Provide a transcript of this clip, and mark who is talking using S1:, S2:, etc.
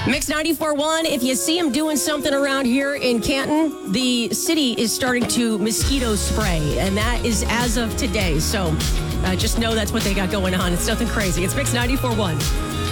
S1: Mix 94.1, if you see them doing something around here in Canton, the city is starting to mosquito spray, and that is as of today. So just know that's what they got going on. It's nothing crazy. It's Mix 94.1.